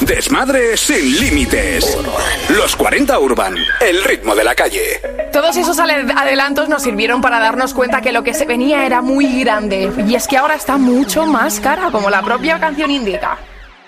Desmadre sin límites. Los 40 Urban, el ritmo de la calle. Todos esos adelantos nos sirvieron para darnos cuenta que lo que se venía era muy grande. Y es que ahora está mucho más cara, como la propia canción indica.